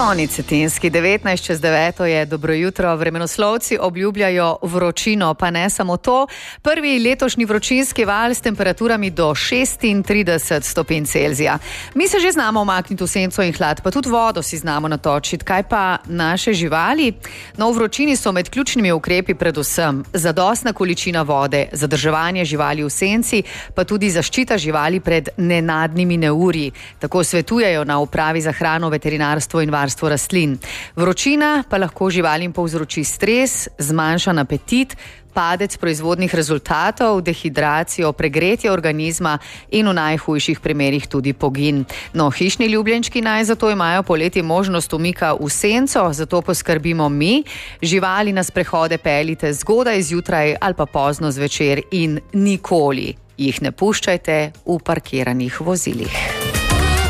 Toni Cetinski, 19:09 je, dobro jutro. Vremenoslovci obljubljajo vročino, pa ne samo to. Prvi letošnji vročinski val s temperaturami do 36 stopinj Celzija. Mi se že znamo umakniti v senco in hlad, pa tudi vodo si znamo natočiti. Kaj pa naše živali? No, v vročini so med ključnimi ukrepi predvsem zadostna količina vode, zadrževanje živali v senci, pa tudi zaščita živali pred nenadnimi neurji. Tako svetujejo na Upravi za hrano, veterinarstvo in varstvo rastlin. Vročina pa lahko živalim povzroči stres, zmanjšan apetit, padec proizvodnih rezultatov, dehidracijo, pregretje organizma in v najhujših primerih tudi pogin. No, hišni ljubljenčki naj zato imajo poleti možnost umika v senco, zato poskrbimo mi. Živali na sprehode peljite zgodaj zjutraj ali pa pozno zvečer in nikoli jih ne puščajte v parkiranih vozilih.